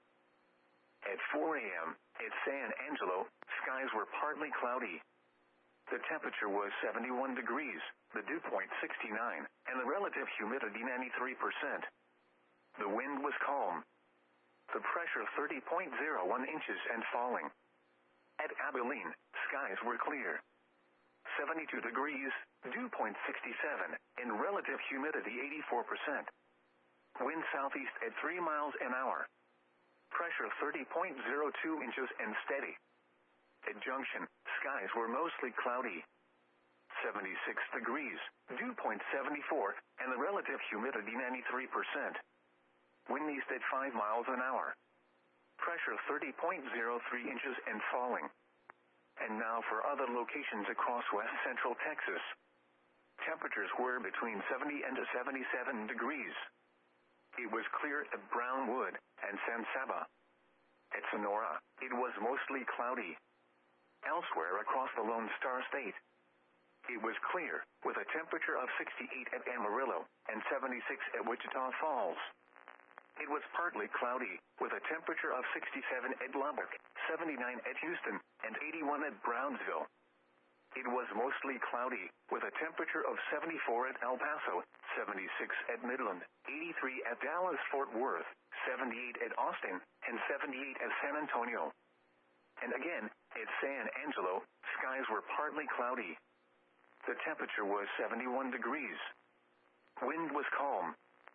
At four a.m., at San Angelo, skies were partly cloudy. The temperature was seventy-one degrees, the dew point sixty-nine, and the relative humidity ninety-three percent. The wind was calm. The pressure thirty point zero one inches and falling. At Abilene, skies were clear. seventy-two degrees, dew point sixty-seven, and relative humidity eighty-four percent. Wind southeast at three miles an hour. Pressure thirty point zero two inches and steady. At Junction, skies were mostly cloudy. seventy-six degrees, dew point seventy-four, and the relative humidity ninety-three percent. Wind east at five miles an hour. Pressure thirty point zero three inches and falling. And now for other locations across west central Texas. Temperatures were between seventy and seventy-seven degrees. It was clear at Brownwood and San Saba. At Sonora, it was mostly cloudy. Elsewhere across the Lone Star State, it was clear, with a temperature of sixty-eight at Amarillo and seventy-six at Wichita Falls. It was partly cloudy, with a temperature of sixty-seven at Lubbock, seventy-nine at Houston, and eighty-one at Brownsville. It was mostly cloudy, with a temperature of seventy-four at El Paso, seventy-six at Midland, eighty-three at Dallas-Fort Worth, seventy-eight at Austin, and seventy-eight at San Antonio. And again, at San Angelo, skies were partly cloudy. The temperature was seventy-one degrees. Wind was calm.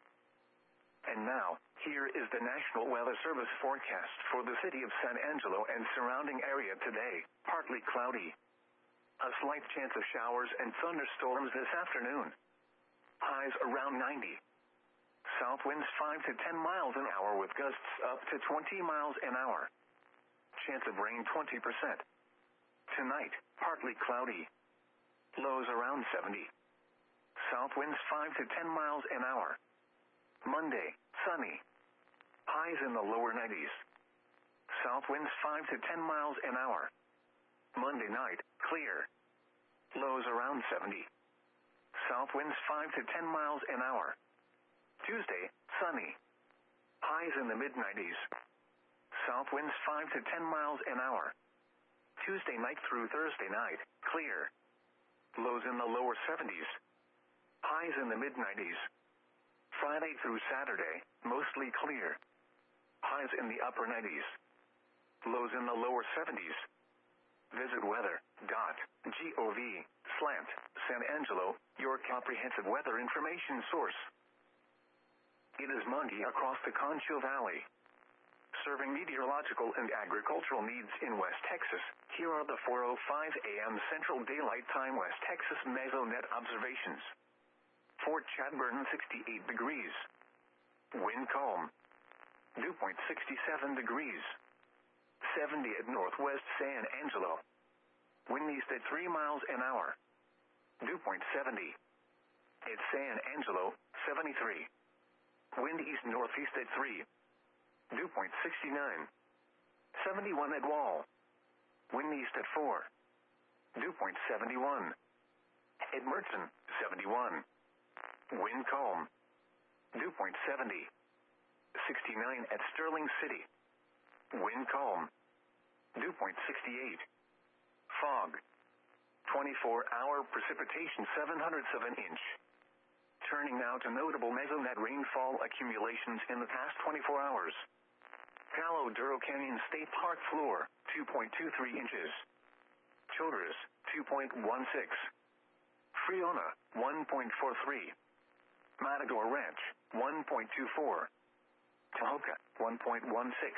And now, here is the National Weather Service forecast for the city of San Angelo and surrounding area today. Partly cloudy. A slight chance of showers and thunderstorms this afternoon. Highs around ninety. South winds five to ten miles an hour with gusts up to twenty miles an hour. Chance of rain twenty percent. Tonight, partly cloudy. Lows around seventy. South winds five to ten miles an hour. Monday, sunny. Highs in the lower nineties. South winds five to ten miles an hour. Monday night, clear. Lows around seventy. South winds five to ten miles an hour. Tuesday, sunny. Highs in the mid nineties. South winds five to ten miles an hour. Tuesday night through Thursday night, clear. Lows in the lower seventies. Highs in the mid nineties. Friday through Saturday, mostly clear. Highs in the upper nineties. Lows in the lower seventies. Visit weather dot gov slash San Angelo, your comprehensive weather information source. It is Monday across the Concho Valley. Serving meteorological and agricultural needs in West Texas, here are the four oh five a.m. Central Daylight Time West Texas Mesonet observations. Fort Chadbourne, sixty-eight degrees. Wind calm. Dew point sixty-seven degrees. seventy at Northwest San Angelo. Wind east at three miles an hour. Dew point seventy. At San Angelo, seventy-three. Wind east-northeast at three. Dew point sixty-nine. seventy-one at Wall. Wind east at four. Dew point seventy-one. At Mertzen, seventy-one. Wind calm. Dew point seventy. sixty-nine at Sterling City. Wind calm. Dew point sixty-eight. Fog. twenty-four hour precipitation seven hundredths of an inch. Turning now to notable Mesonet rainfall accumulations in the past twenty-four hours. Palo Duro Canyon State Park floor, two point two three inches. Childress, two point one six. Friona, one point four three. Matador Ranch, one point two four. Tahoka, one point one six.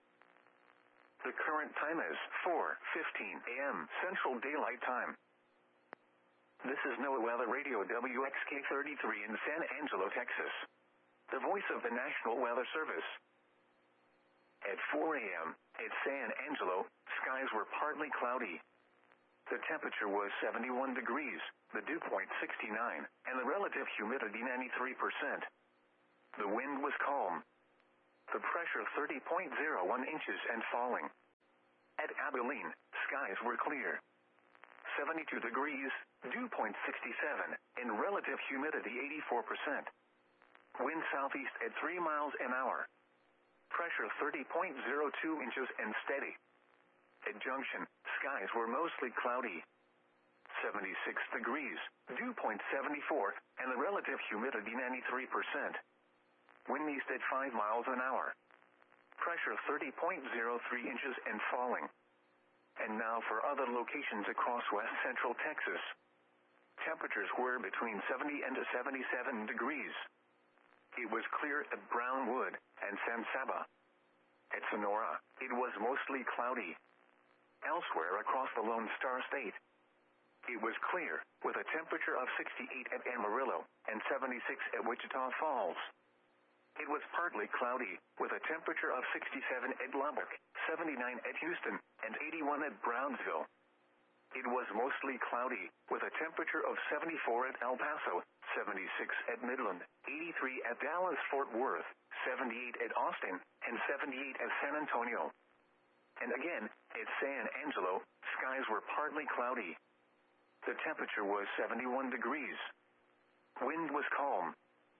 The current time is four fifteen a.m. Central Daylight Time. This is NOAA Weather Radio W X K thirty-three in San Angelo, Texas. The voice of the National Weather Service. At four a.m., at San Angelo, skies skies were partly cloudy. The temperature was seventy-one degrees, the dew point sixty-nine, and the relative humidity ninety-three percent. The wind was calm. The pressure thirty point zero one inches and falling. At Abilene, skies were clear. seventy-two degrees, dew point sixty-seven, and relative humidity eighty-four percent. Wind southeast at three miles an hour. Pressure thirty point zero two inches and steady. At Junction, skies were mostly cloudy. seventy-six degrees, dew point seventy-four, and the relative humidity ninety-three percent. Wind east at five miles an hour. Pressure thirty point zero three inches and falling. And now for other locations across west central Texas. Temperatures were between seventy and seventy-seven degrees. It was clear at Brownwood and San Saba. At Sonora, it was mostly cloudy. Elsewhere across the Lone Star State, it was clear, with a temperature of sixty-eight at Amarillo and seventy-six at Wichita Falls. It was partly cloudy, with a temperature of sixty-seven at Lubbock, seventy-nine at Houston, and eighty-one at Brownsville. It was mostly cloudy, with a temperature of seventy-four at El Paso, seventy-six at Midland, eighty-three at Dallas-Fort Worth, seventy-eight at Austin, and seventy-eight at San Antonio. And again, at San Angelo, skies were partly cloudy. The temperature was seventy-one degrees. Wind was calm.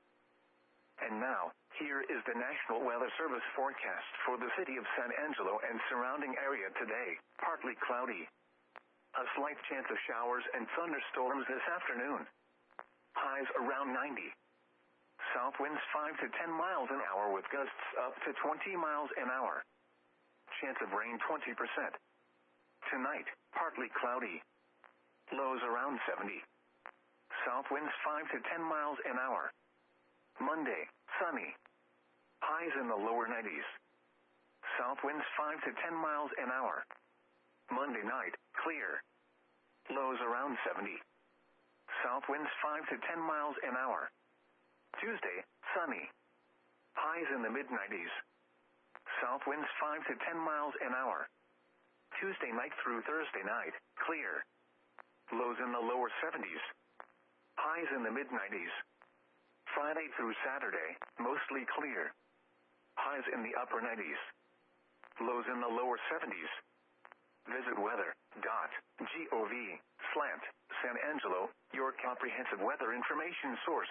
And now, here is the National Weather Service forecast for the city of San Angelo and surrounding area today. Partly cloudy. A slight chance of showers and thunderstorms this afternoon. Highs around ninety. South winds five to ten miles an hour with gusts up to twenty miles an hour. Chance of rain twenty percent. Tonight, partly cloudy. Lows around seventy. South winds five to ten miles an hour. Monday, sunny. Highs in the lower nineties. South winds five to ten miles an hour. Monday night, clear. Lows around seventy. South winds five to ten miles an hour. Tuesday, sunny. Highs in the mid nineties. South winds five to ten miles an hour. Tuesday night through Thursday night, clear. Lows in the lower seventies. Highs in the mid nineties. Friday through Saturday, mostly clear. Highs in the upper nineties. Lows in the lower seventies. Visit weather dot gov slash San Angelo, your comprehensive weather information source.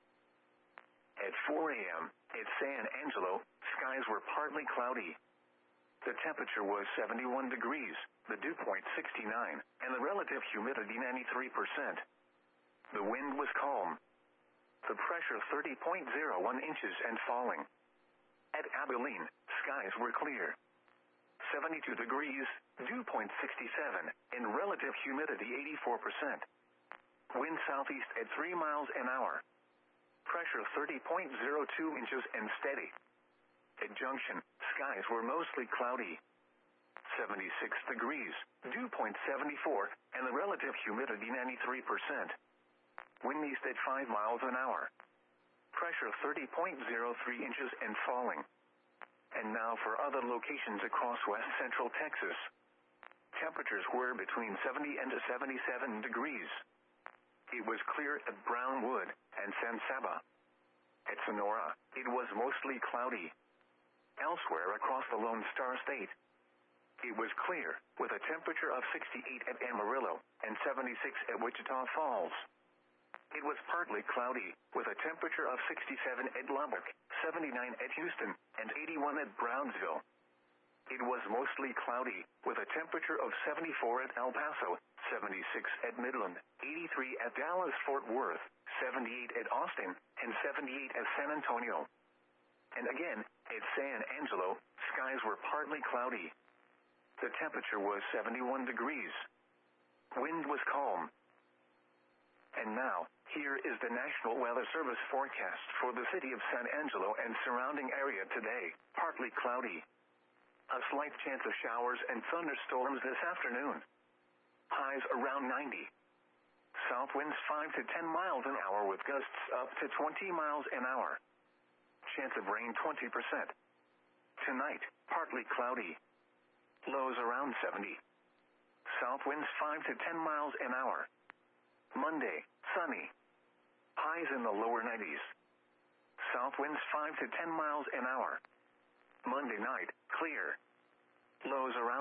At four a.m., at San Angelo, skies were partly cloudy. The temperature was seventy-one degrees, the dew point sixty-nine, and the relative humidity ninety-three percent. The wind was calm. The pressure thirty point zero one inches and falling. At Abilene, skies were clear. seventy-two degrees, dew point sixty-seven, and relative humidity eighty-four percent. Wind southeast at three miles an hour. Pressure thirty point zero two inches and steady. At Junction, skies were mostly cloudy. seventy-six degrees, dew point seventy-four, and the relative humidity ninety-three percent. Wind east at five miles an hour. Pressure thirty point zero three inches and falling. And now for other locations across west central Texas. Temperatures were between seventy and seventy-seven degrees. It was clear at Brownwood and San Saba. At Sonora, it was mostly cloudy. Elsewhere across the Lone Star State, it was clear, with a temperature of sixty-eight at Amarillo and seventy-six at Wichita Falls. It was partly cloudy, with a temperature of sixty-seven at Lubbock, seventy-nine at Houston, and eighty-one at Brownsville. It was mostly cloudy, with a temperature of seventy-four at El Paso, seventy-six at Midland, eighty-three at Dallas-Fort Worth, seventy-eight at Austin, and seventy-eight at San Antonio. And again, at San Angelo, skies were partly cloudy. The temperature was seventy-one degrees. Wind was calm. And now, here is the National Weather Service forecast for the city of San Angelo and surrounding area today. Partly cloudy. A slight chance of showers and thunderstorms this afternoon. Highs around ninety. South winds five to ten miles an hour with gusts up to twenty miles an hour. Chance of rain twenty percent. Tonight, partly cloudy. Lows around around seventy. South winds five to ten miles an hour. Monday, sunny. Highs in the lower nineties. South winds five to ten miles an hour. Monday night, clear. Lows around